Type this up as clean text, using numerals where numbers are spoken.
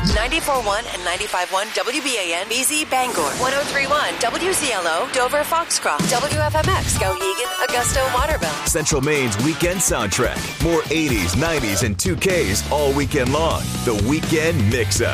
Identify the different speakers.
Speaker 1: 94.1 and 95.1 WBAN BZ Bangor. 103.1 WCLO Dover Foxcroft. WFMX Skowhegan Augusta Waterville.
Speaker 2: Central Maine's weekend soundtrack. More 80s, 90s, and 2Ks all weekend long. The Weekend Mix-Up.